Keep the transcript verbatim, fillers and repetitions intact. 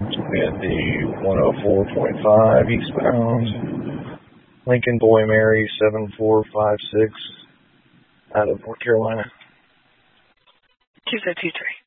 at the one oh four point five eastbound. Lincoln Boy Mary seven four five six out of North Carolina. two zero two three.